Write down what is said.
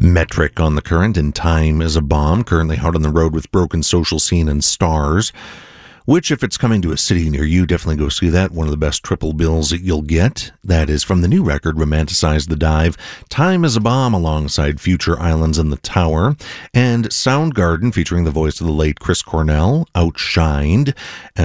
Metric on The Current and Time is a Bomb, currently out on the road with Broken Social Scene and Stars, which, if it's coming to a city near you, definitely go see that. One of the best triple bills that you'll get. That is from the new record, Romanticize the Dive. Time is a Bomb alongside Future Islands and The Tower. And Soundgarden, featuring the voice of the late Chris Cornell, Outshined.